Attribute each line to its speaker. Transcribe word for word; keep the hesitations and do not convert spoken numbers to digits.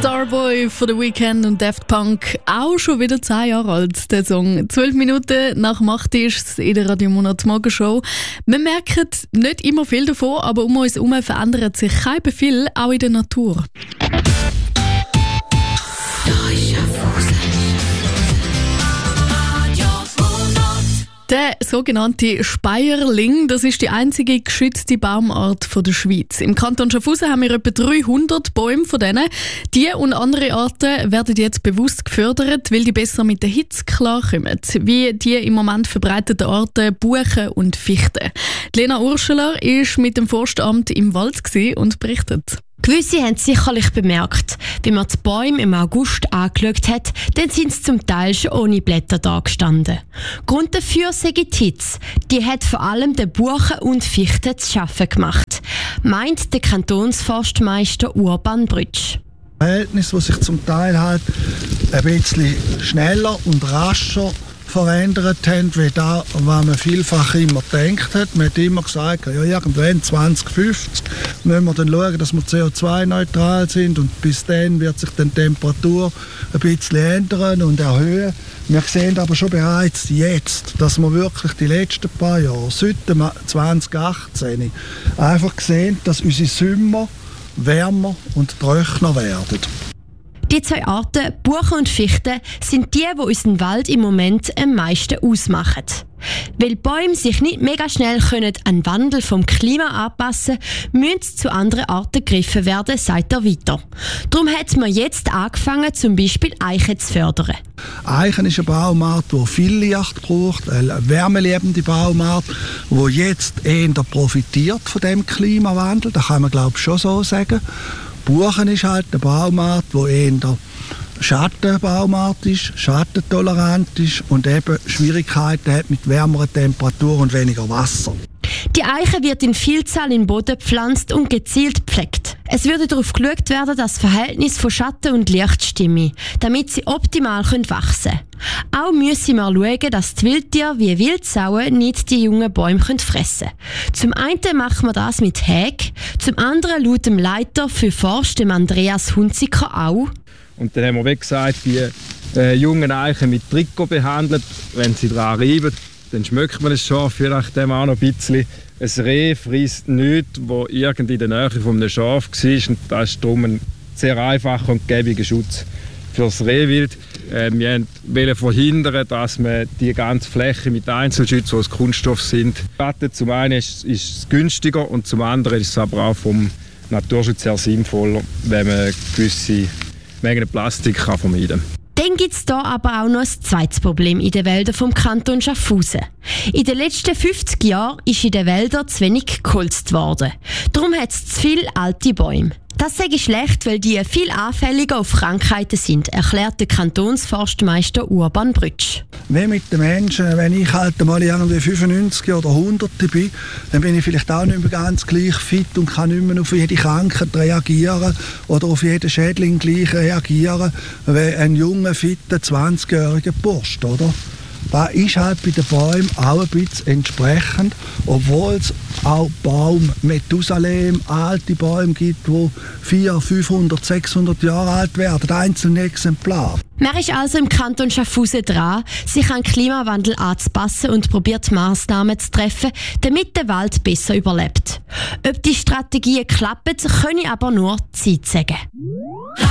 Speaker 1: Starboy von The Weeknd und Daft Punk, auch schon wieder zehn Jahre alt, der Song. Zwölf Minuten nach dem acht ist es in der Radio Monat Morgenshow. Wir merken nicht immer viel davon, aber um uns herum verändert sich kein viel, auch in der Natur. Der sogenannte Speierling, das ist die einzige geschützte Baumart von der Schweiz. Im Kanton Schaffhausen haben wir etwa dreihundert Bäume von denen. Die und andere Arten werden jetzt bewusst gefördert, weil die besser mit der Hitze klarkommen, wie die im Moment verbreiteten Arten Buchen und Fichten. Lena Urscheler war mit dem Forstamt im Wald und berichtet.
Speaker 2: Gewisse haben es sicherlich bemerkt. Wenn man die Bäume im August angeschaut hat, dann sind sie zum Teil schon ohne Blätter dagestanden. Grund dafür sei die Hitze. Die hat vor allem den Buchen und Fichten zu schaffen gemacht, meint der Kantonsforstmeister Urban Brütsch.
Speaker 3: Verhältnis, das sich zum Teil halt ein bisschen schneller und rascher verändert haben, wie das, was man vielfach immer gedacht hat. Man hat immer gesagt, ja, irgendwann zwanzig fünfzig müssen wir dann schauen, dass wir C O zwei neutral sind und bis dann wird sich dann die Temperatur ein bisschen ändern und erhöhen. Wir sehen aber schon bereits jetzt, dass wir wirklich die letzten paar Jahre, seit zwanzig achtzehn, einfach sehen, dass unsere Sommer wärmer und trockener werden.
Speaker 2: Die zwei Arten, Buchen und Fichten, sind die, die unseren Wald im Moment am meisten ausmachen. Weil Bäume sich nicht mega schnell können an den Wandel vom Klima anpassen können, müssen sie zu anderen Arten gegriffen werden, sagt er weiter. Darum hat man jetzt angefangen, zum Beispiel Eichen zu fördern.
Speaker 3: Eichen ist eine Baumart, die viel Licht braucht, eine wärmeliebende Baumart, die jetzt eher profitiert von dem Klimawandel. Das kann man, glaube ich, schon so sagen. Buchen ist halt eine Baumart, die eher Schattenbaumart ist, schattentolerant ist und eben Schwierigkeiten hat mit wärmeren Temperaturen und weniger Wasser.
Speaker 2: Die Eiche wird in Vielzahl in Boden gepflanzt und gezielt gepflegt. Es würde darauf geschaut werden, dass das Verhältnis von Schatten und Licht stimme, damit sie optimal wachsen können. Auch müssen wir schauen, dass die Wildtiere wie Wildsauen nicht die jungen Bäume fressen können. Zum einen machen wir das mit Häg, zum anderen laut dem Leiter für Forst, dem Andreas Hunziker, auch.
Speaker 4: Und dann haben wir, wie gesagt, die äh, jungen Eichen mit Trikot behandelt. Wenn sie daran reiben, dann schmeckt man es schon, vielleicht auch noch ein bisschen. Ein Reh frisst nichts, das irgendwie in der Nähe von einem Schaf war. Und das ist darum ein sehr einfacher und gäbiger Schutz für das Rehwild. Äh, wir wollten verhindern, dass man die ganze Fläche mit Einzelschützen, die aus Kunststoff sind, hattet. Zum einen ist, ist es günstiger und zum anderen ist es aber auch vom Naturschutz her sinnvoller, wenn man gewisse Mengen Plastik kann vermeiden kann.
Speaker 2: Dann gibt es hier aber auch noch ein zweites Problem in den Wäldern vom Kanton Schaffhausen. In den letzten fünfzig Jahren ist in den Wäldern zu wenig geholzt worden. Darum hat es zu viele alte Bäume. Das sei schlecht, weil die viel anfälliger auf Krankheiten sind, erklärt der Kantonsforstmeister Urban Brütsch.
Speaker 3: Wie mit den Menschen, wenn ich halt mal irgendwie fünfundneunzig oder hundert bin, dann bin ich vielleicht auch nicht mehr ganz gleich fit und kann nicht mehr auf jede Krankheit reagieren oder auf jeden Schädling gleich reagieren, wie ein junger, fitter, zwanzigjähriger Bursch, oder? Das ist halt bei den Bäumen auch ein bisschen entsprechend, obwohl es auch Baum Methusalem, alte Bäume gibt, die vierhundert, fünfhundert, sechshundert Jahre alt werden, einzelne Exemplare.
Speaker 2: Man ist also im Kanton Schaffhausen dran, sich an den Klimawandel anzupassen und probiert Massnahmen zu treffen, damit der Wald besser überlebt. Ob die Strategien klappen, kann ich aber nur die Zeit sagen.